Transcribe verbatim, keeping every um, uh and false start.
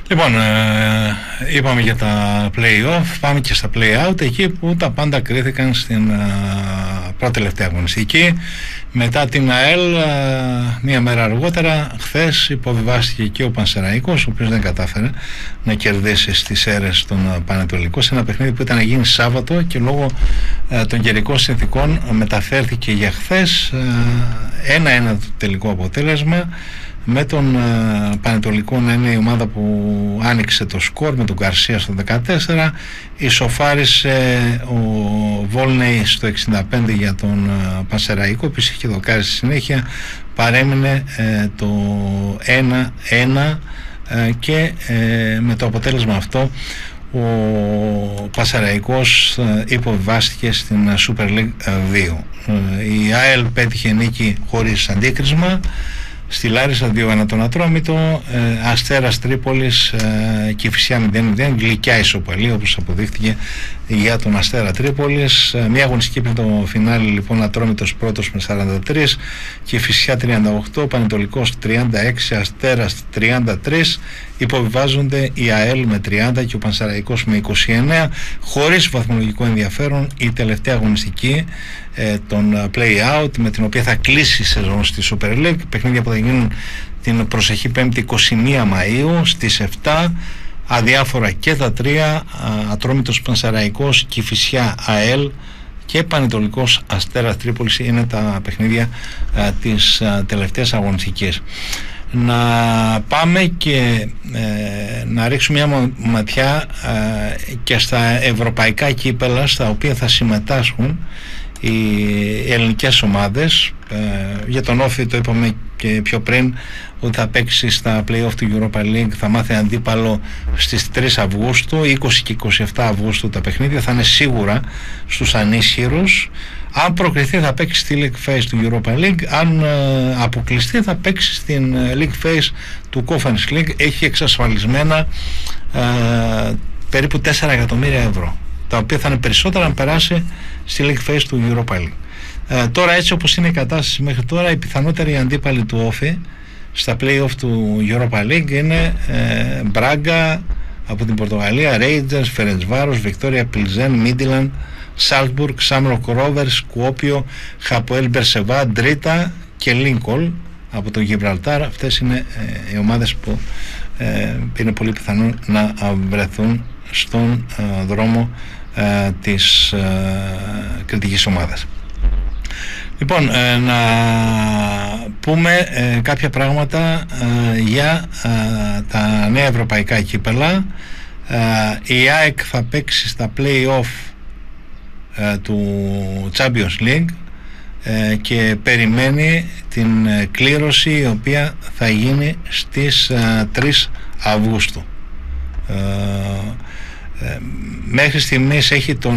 Λοιπόν, ε, είπαμε για τα play-off, πάμε και στα play-out, εκεί που τα πάντα κρίθηκαν στην ε, πρώτη τελευταία αγωνιστική. Μετά την ΑΕΛ, ε, μία μέρα αργότερα, χθες υποβιβάστηκε και ο Πανσεραϊκός, ο οποίος δεν κατάφερε να κερδίσει στις Σέρρες τον Πανετολικό, σε ένα παιχνίδι που ήταν να γίνει Σάββατο και λόγω ε, των καιρικών συνθηκών μεταφέρθηκε για χθες. Ένα ένα το τελικό αποτέλεσμα, με τον uh, Πανετολικό να είναι η ομάδα που άνοιξε το σκορ με τον Γκαρσία στο δεκατέσσερα, ισοφάρισε ο Βόλνεϊ στο εξήντα πέντε για τον uh, Πανσεραϊκό, επίσης είχε δοκάρει στη συνέχεια, παρέμεινε uh, το ένα ένα uh, και uh, με το αποτέλεσμα αυτό ο Πανσεραϊκός uh, υποβιβάστηκε στην Super League δύο. Uh, η ΑΕΛ πέτυχε νίκη χωρίς αντίκρισμα στη Λάρισα δύο ένα τον Ατρόμητο, ε, Αστέρας Τρίπολης ε, Κηφισιά μηδέν μηδέν, γλυκιά ισοπαλία όπως αποδείχθηκε για τον Αστέρα Τρίπολης. Ε, μια αγωνιστική πριν το φινάλι, λοιπόν, Ατρόμητος πρώτος με σαράντα τρία, Κηφισιά τριάντα οκτώ, Πανετολικός τριάντα έξι, Αστέρας τριάντα τρία. Υποβιβάζονται η ΑΕΛ με τριάντα και ο Πανσεραϊκός με είκοσι εννέα, χωρίς βαθμολογικό ενδιαφέρον η τελευταία αγωνιστική ε, των play-out, με την οποία θα κλείσει η σεζόν στη Super League. Παιχνίδια που θα γίνουν την προσεχή Πέμπτη είκοσι μία Μαΐου στις επτά, αδιάφορα και τα τρία, Ατρόμητος Πανσεραϊκός, Κηφισιά ΑΕΛ και Πανετολικός Αστέρας Τρίπολης είναι τα παιχνίδια α, της α, τελευταίας αγωνιστικής. Να πάμε και ε, να ρίξουμε μια ματιά ε, και στα ευρωπαϊκά κύπελα στα οποία θα συμμετάσχουν οι ελληνικές ομάδες. Ε, για τον Όφη το είπαμε και πιο πριν, ότι θα παίξει στα play-off του Europa League, θα μάθει αντίπαλο στις τρεις Αυγούστου, είκοσι και είκοσι επτά Αυγούστου τα παιχνίδια, θα είναι σίγουρα στους ανίσχυρους. Αν προκριθεί θα παίξει στη League Phase του Europa League, αν ε, αποκλειστεί θα παίξει στην ε, League Phase του Conference League. Έχει εξασφαλισμένα ε, περίπου τέσσερα εκατομμύρια ευρώ, τα οποία θα είναι περισσότερα αν περάσει στη League Phase του Europa League. Ε, τώρα, έτσι όπως είναι η κατάσταση μέχρι τώρα, η πιθανότερη αντίπαλη του Όφη στα play-off του Europa League είναι ε, Μπράγκα από την Πορτογαλία, Rangers, Φερεντσβάρος, Βικτόρια Πλιζέν, Μίντιλαντ, Σάλτσμπουργκ, Σάμροκ Ρόβερς, Κουόπιο, Χαποέλ Μπερσεβά, Ντρίτα και Λίνκολ από το Γιβραλτάρ. Αυτές είναι ε, οι ομάδες που ε, είναι πολύ πιθανό να βρεθούν στον ε, δρόμο ε, της ε, κριτικής ομάδας. Λοιπόν, ε, να πούμε ε, κάποια πράγματα ε, για ε, τα νέα ευρωπαϊκά κύπελα. Ε, η ΑΕΚ θα παίξει στα play-off ε, του Champions League ε, και περιμένει την ε, κλήρωση, η οποία θα γίνει στις ε, τρεις Αυγούστου. Ε, ε, μέχρι στιγμής έχει τον